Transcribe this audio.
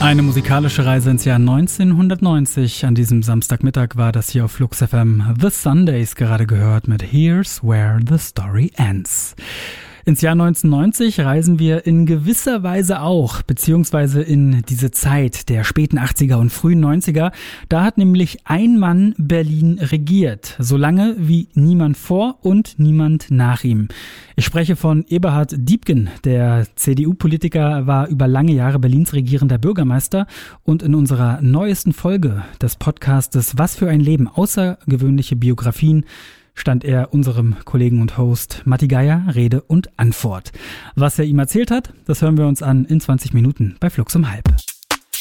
Eine musikalische Reise ins Jahr 1990. An diesem Samstagmittag war das hier auf Flux FM The Sundays gerade gehört mit Here's Where the Story Ends. Ins Jahr 1990 reisen wir in gewisser Weise auch, beziehungsweise in diese Zeit der späten 80er und frühen 90er. Da hat nämlich ein Mann Berlin regiert, so lange wie niemand vor und niemand nach ihm. Ich spreche von Eberhard Diepgen. Der CDU-Politiker war über lange Jahre Berlins regierender Bürgermeister und in unserer neuesten Folge des Podcastes Was für ein Leben, außergewöhnliche Biografien, stand er unserem Kollegen und Host Matti Geier Rede und Antwort. Was er ihm erzählt hat, das hören wir uns an in 20 Minuten bei Flux um halb.